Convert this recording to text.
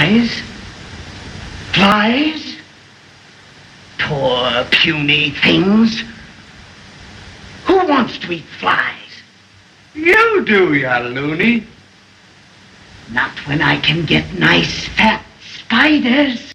Flies? Flies? Poor, puny things. Who wants to eat flies? You do, ya loony. Not when I can get nice, fat spiders.